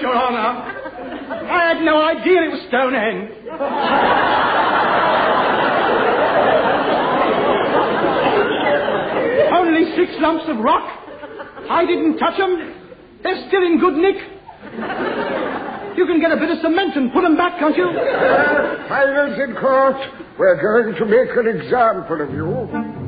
Your Honor. I had no idea it was Stonehenge. Only 6 lumps of rock. I didn't touch them. They're still in good nick. You can get a bit of cement and put them back, can't you? Silence in court. We're going to make an example of you.